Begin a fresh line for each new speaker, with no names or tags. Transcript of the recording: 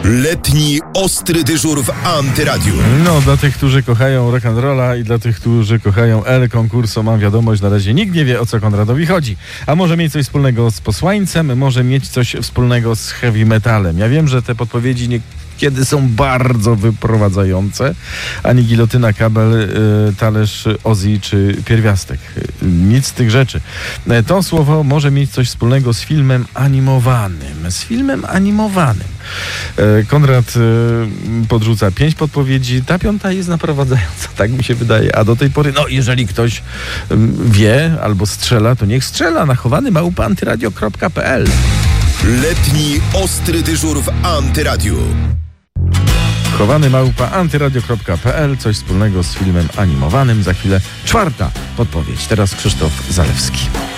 Letni ostry dyżur w Antyradiu.
No, dla tych, którzy kochają rock'n'rolla i dla tych, którzy kochają El Concurso, mam wiadomość, na razie nikt nie wie, o co Konradowi chodzi. A może mieć coś wspólnego z posłańcem, może mieć coś wspólnego z heavy metalem. Ja wiem, że te podpowiedzi niekiedy są bardzo wyprowadzające. Ani gilotyna, kabel, talerz, Ozzy czy pierwiastek. Nic z tych rzeczy. To słowo może mieć coś wspólnego z filmem animowanym. Konrad podrzuca 5 podpowiedzi. Ta 5 jest naprowadzająca, tak mi się wydaje. A do tej pory, jeżeli ktoś wie albo strzela, to niech strzela na chowany@antyradio.pl.
Letni ostry dyżur w Antyradiu.
chowany@antyradio.pl. Coś wspólnego z filmem animowanym. Za chwilę 4. podpowiedź. Teraz Krzysztof Zalewski.